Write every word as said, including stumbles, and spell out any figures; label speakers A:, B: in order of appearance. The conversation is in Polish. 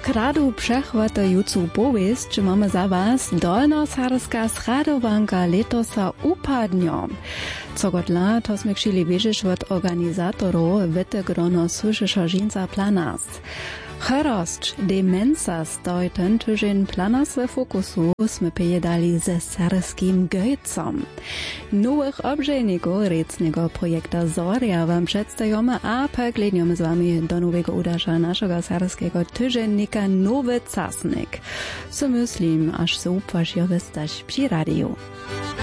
A: Kradu przechwatującą powieść mamy za was dolnosaryska schradowanka letosa upadnią. Co godla, to sme chcieli wiedzieć od organizatorów wytygrono słyszysz żinca planas. Chorost demensa stoi ten tydzień planas we fokusu sme pojedali ze saryskim gejcom. Nowych obżejników recnego projekta Zoria wam przedstawiamy, a pogledniemy z wami do nowego udarza naszego saryskiego tydziennika Nowy Casnik. So myślim, aż se upłasz jo wystać przy radiu.